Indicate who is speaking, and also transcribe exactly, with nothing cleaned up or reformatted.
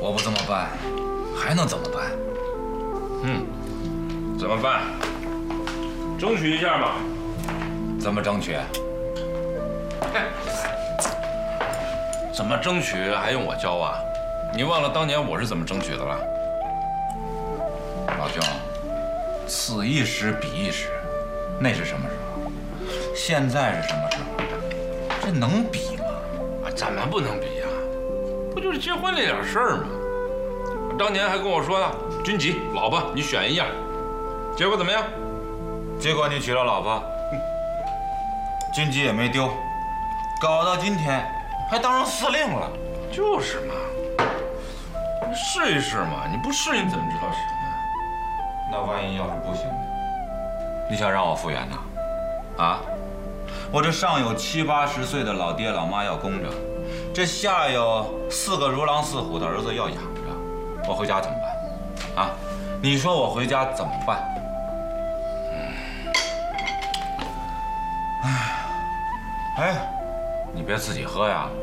Speaker 1: 我不这么办，还能怎么办？
Speaker 2: 嗯，怎么办？争取一下嘛。
Speaker 1: 怎么争取？
Speaker 2: 怎么争取还用我教啊？你忘了当年我是怎么争取的了？
Speaker 1: 老兄，此一时彼一时，那是什么时候？现在是什么时候？这能比吗？
Speaker 2: 啊，怎么不能比呀？不就是结婚那点事儿吗？当年还跟我说呢，军旗、老婆你选一样，结果怎么样？
Speaker 1: 结果你娶了老婆，军旗也没丢，搞到今天还当上司令了。
Speaker 2: 就是嘛，你试一试嘛，你不试你怎么知道是什么？
Speaker 1: 那万一要是不行呢？你想让我复原呐？啊？我这上有七八十岁的老爹老妈要供着，这下有四个如狼似虎的儿子要养着，我回家怎么办？啊？你说我回家怎么办？哎，哎，你别自己喝呀。